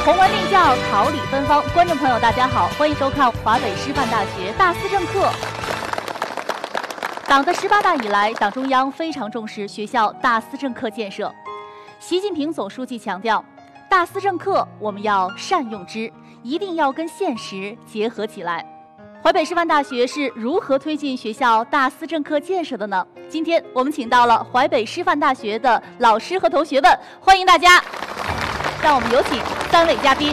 宏文令教，桃李芬芳。观众朋友，大家好，欢迎收看华北师范大学大思政课。党的18大以来，党中央非常重视学校大思政课建设。习近平总书记强调，大思政课我们要善用之，一定要跟现实结合起来。淮北师范大学是如何推进学校大思政课建设的呢？今天我们请到了淮北师范大学的老师和同学们，欢迎大家。让我们有请3位嘉宾。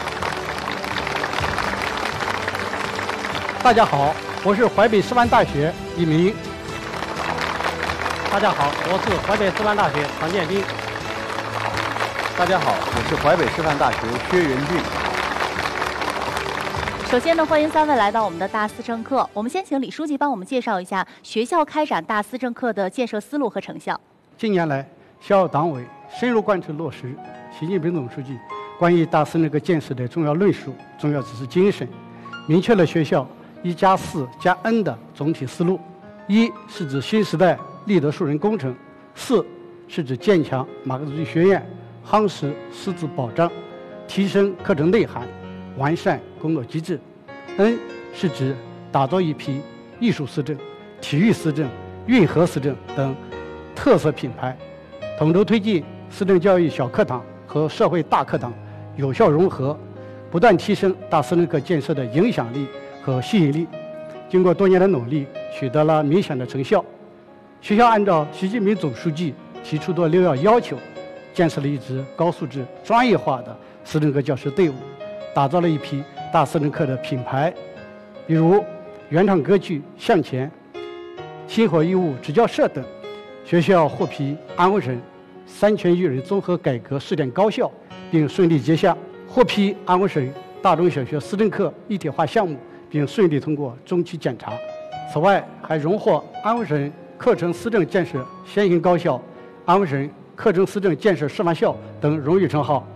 大家好，我是淮北师范大学李明。 大家好，我是淮北师范大学常建斌。 大家好，我是淮北师范大学薛元俊。 首先呢，欢迎3位来到我们的大思政课。我们先请李书记帮我们介绍一下学校开展大思政课的建设思路和成效。 近年来，校党委深入贯彻落实习近平总书记关于大思政课建设的重要论述、重要指示精神，明确了学校1+4+N 的总体思路。1是指新时代立德树人工程，4是指坚强马克思主义学院，夯实师资保障，提升课程内涵，完善工作机制。N 是指打造一批艺术思政、体育思政、运河思政等特色品牌，统筹推进思政教育小课堂和社会大课堂有效融合，不断提升大思政课建设的影响力和吸引力。经过多年的努力，取得了明显的成效。学校按照习近平总书记提出的6要要求，建设了一支高素质、专业化的思政课教师队伍，打造了一批大思政课的品牌，比如原创歌剧《向前》、星火义务职教社等。学校获批安徽省3全育人综合改革试点高校，并顺利结项；获批安徽省大中小学思政课一体化项目，并顺利通过中期检查。此外，还荣获安徽省课程思政建设先行高校、安徽省课程思政建设示范校等荣誉称号。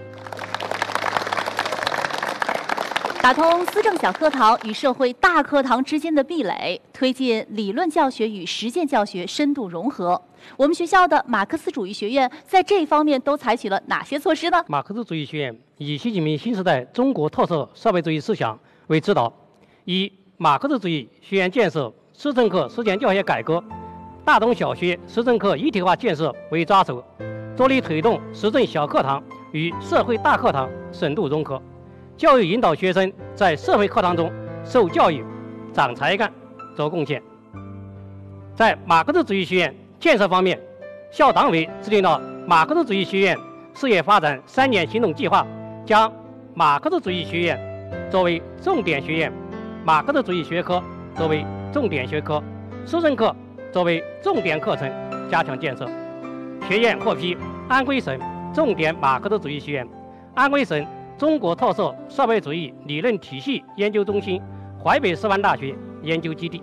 打通思政小课堂与社会大课堂之间的壁垒，推进理论教学与实践教学深度融合。我们学校的马克思主义学院在这方面都采取了哪些措施呢？ 马克思主义学院以习近平新时代中国特色社会主义思想为指导，以马克思主义学院建设、思政课实践教学改革、大中小学思政课一体化建设为抓手，着力推动思政小课堂与社会大课堂深度融合，教育引导学生在社会课堂中受教育、长才干、做贡献。在马克思主义学院建设方面，校党委制定了马克思主义学院事业发展3年行动计划，将马克思主义学院作为重点学院，马克思主义学科作为重点学科，思政课作为重点课程加强建设。学院获批安徽省重点马克思主义学院、安徽省中国特色社会主义理论体系研究中心、淮北师范大学研究基地。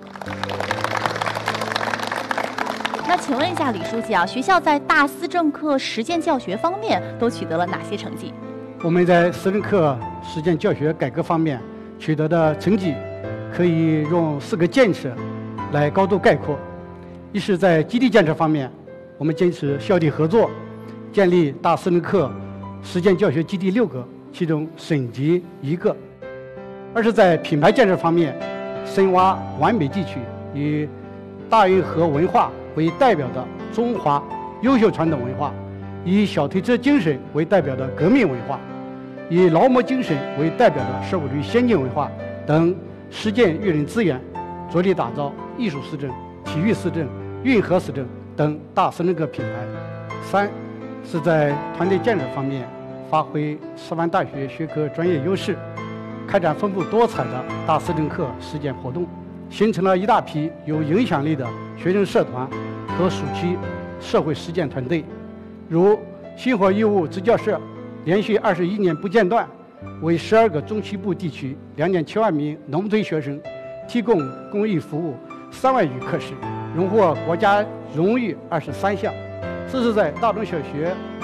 那请问一下李书记啊，学校在大思政课实践教学方面都取得了哪些成绩？ 我们在思政课实践教学改革方面取得的成绩，可以用4个建设来高度概括。一是在基地建设方面，我们坚持校地合作，建立大思政课实践教学基地6个，其中省级1个。二是在品牌建设方面，深挖皖北地区以大运河文化为代表的中华优秀传统文化，以小推车精神为代表的革命文化，以劳模精神为代表的社会主义先进文化等实践育人资源，着力打造艺术思政、体育思政、运河思政等大思政课品牌。3是在团队建设方面发挥师范大学学科专业优势，开展丰富多彩的大思政课实践活动，形成了一大批有影响力的学生社团和暑期社会实践团队，如星火义务职教社连续21年不间断，为12个中西部地区2.7万名农村学生提供公益服务3万余课时，荣获国家荣誉23项。4是在大中小学